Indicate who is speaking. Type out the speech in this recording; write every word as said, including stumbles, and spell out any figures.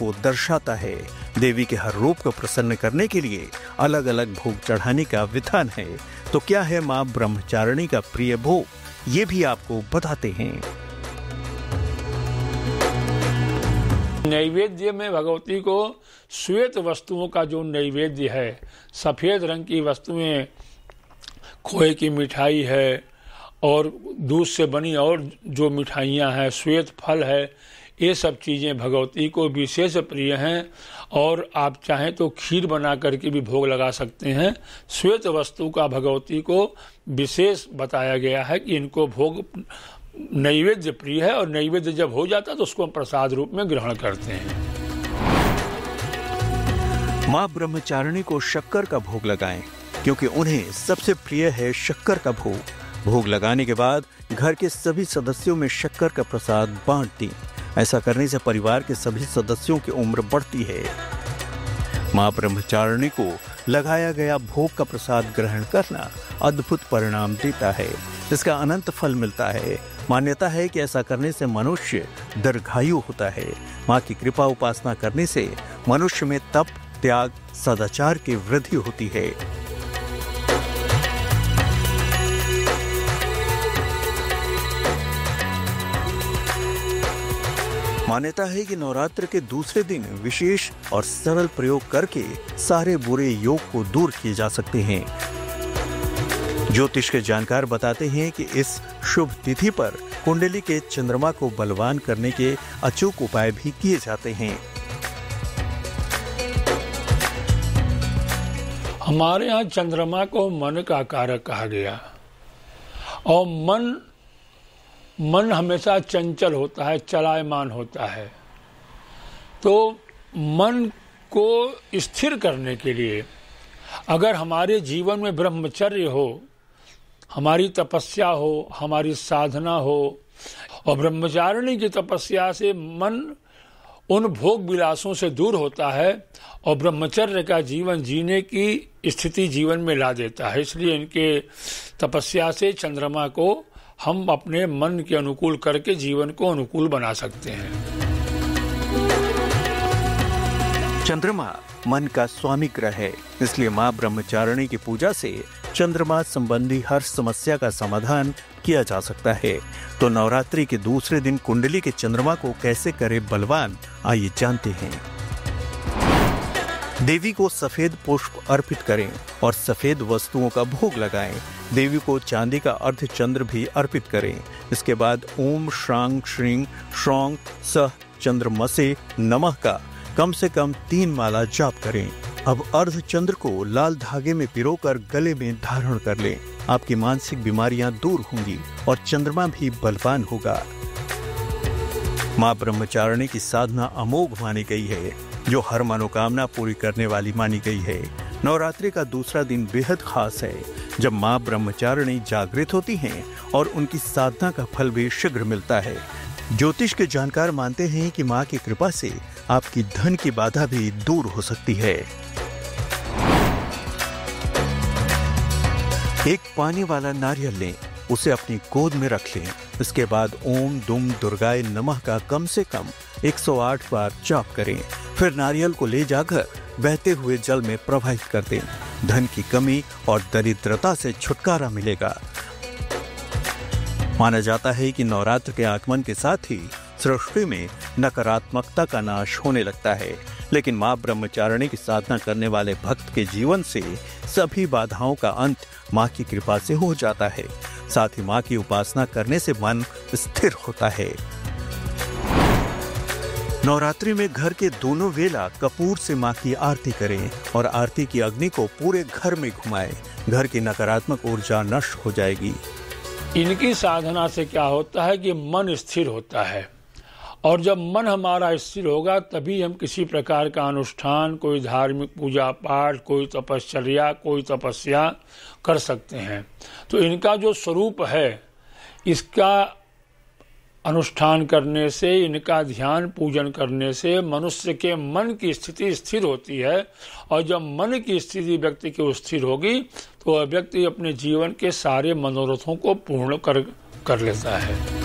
Speaker 1: को दर्शाता है। देवी के हर रूप को प्रसन्न करने के लिए अलग अलग भोग चढ़ाने का विधान है। तो क्या है मां ब्रह्मचारिणी का प्रिय भोग, ये भी आपको बताते हैं।
Speaker 2: नैवेद्य में भगवती को श्वेत वस्तुओं का जो नैवेद्य है, सफेद रंग की वस्तुएं, खोए की मिठाई है और दूध से बनी और जो मिठाइयाँ हैं, श्वेत फल है, ये सब चीज़ें भगवती को विशेष प्रिय हैं। और आप चाहें तो खीर बना करके भी भोग लगा सकते हैं। श्वेत वस्तु का भगवती को विशेष बताया गया है कि इनको भोग नैवेद्य प्रिय है और नैवेद्य जब हो जाता है तो उसको हम प्रसाद रूप में ग्रहण करते हैं।
Speaker 1: मां ब्रह्मचारिणी को शक्कर का भोग लगाएं, क्योंकि उन्हें सबसे प्रिय है शक्कर का भोग। भोग लगाने के बाद घर के सभी सदस्यों में शक्कर का प्रसाद बांट दें। ऐसा करने से परिवार के सभी सदस्यों की उम्र बढ़ती है। मां ब्रह्मचारिणी को लगाया गया भोग का प्रसाद ग्रहण करना अद्भुत परिणाम देता है। इसका अनंत फल मिलता है। मान्यता है कि ऐसा करने से मनुष्य दीर्घायु होता है। मां की कृपा उपासना करने से मनुष्य में तप, त्याग, सदाचार की वृद्धि होती है। मान्यता है कि नवरात्र के दूसरे दिन विशेष और सरल प्रयोग करके सारे बुरे योग को दूर किए जा सकते हैं। ज्योतिष के जानकार बताते हैं कि इस शुभ तिथि पर कुंडली के चंद्रमा को बलवान करने के अचूक उपाय भी किए जाते हैं।
Speaker 2: हमारे यहाँ चंद्रमा को मन का कारक कहा गया और मन मन हमेशा चंचल होता है, चलायमान होता है। तो मन को स्थिर करने के लिए अगर हमारे जीवन में ब्रह्मचर्य हो, हमारी तपस्या हो, हमारी साधना हो, और ब्रह्मचारिणी की तपस्या से मन उन भोग विलासों से दूर होता है और ब्रह्मचर्य का जीवन जीने की स्थिति जीवन में ला देता है। इसलिए इनके तपस्या से चंद्रमा को हम अपने मन के अनुकूल करके जीवन को अनुकूल बना सकते हैं।
Speaker 1: चंद्रमा मन का स्वामी ग्रह है, इसलिए मां ब्रह्मचारिणी की पूजा से चंद्रमा संबंधी हर समस्या का समाधान किया जा सकता है। तो नवरात्रि के दूसरे दिन कुंडली के चंद्रमा को कैसे करे बलवान, आइए जानते हैं। देवी को सफेद पुष्प अर्पित करें और सफेद वस्तुओं का भोग लगाएं। देवी को चांदी का अर्धचंद्र भी अर्पित करें। इसके बाद ओम श्रांग श्रींग श्रौंग सह चंद्रमसे नमः का कम से कम तीन माला जाप करें। अब अर्धचंद्र को लाल धागे में पिरोकर गले में धारण कर लें। आपकी मानसिक बीमारियां दूर होंगी और चंद्रमा भी बलवान होगा। मां ब्रह्मचारिणी की साधना अमोघ मानी गई है, जो हर मनोकामना पूरी करने वाली मानी गई है। नवरात्रि का दूसरा दिन बेहद खास है, जब मां ब्रह्मचारिणी जागृत होती हैं और उनकी साधना का फल भी शीघ्र मिलता है। ज्योतिष के जानकार मानते हैं कि मां की कृपा से आपकी धन की बाधा भी दूर हो सकती है। एक पानी वाला नारियल लें, उसे अपनी गोद में रख लें। इसके बाद ओम दुम दुर्गाय नमः का कम से कम एक सौ आठ बार जाप करें। फिर नारियल को ले जाकर बहते हुए जल में प्रवाहित कर दें। धन की कमी और दरिद्रता से छुटकारा मिलेगा। माना जाता है कि नवरात्र के आगमन के साथ ही सृष्टि में नकारात्मकता का नाश होने लगता है, लेकिन मां ब्रह्मचारिणी की साधना करने वाले भक्त के जीवन से सभी बाधाओं का अंत मां की कृपा से हो जाता है। साथ ही मां की उपासना करने से मन स्थिर होता है। नवरात्रि में घर के दोनों वेला कपूर से मां की आरती करें और आरती की अग्नि को पूरे घर में घुमाएं। घर की नकारात्मक ऊर्जा नष्ट हो जाएगी।
Speaker 2: इनकी साधना से क्या होता है कि मन स्थिर होता है, और जब मन हमारा स्थिर होगा तभी हम किसी प्रकार का अनुष्ठान, कोई धार्मिक पूजा पाठ, कोई तपश्चर्या, कोई तपस्या कर सकते हैं। तो इनका जो स्वरूप है, इसका अनुष्ठान करने से, इनका ध्यान पूजन करने से मनुष्य के मन की स्थिति स्थिर होती है, और जब मन की स्थिति व्यक्ति की स्थिर होगी तो वह व्यक्ति अपने जीवन के सारे मनोरथों को पूर्ण कर कर लेता है।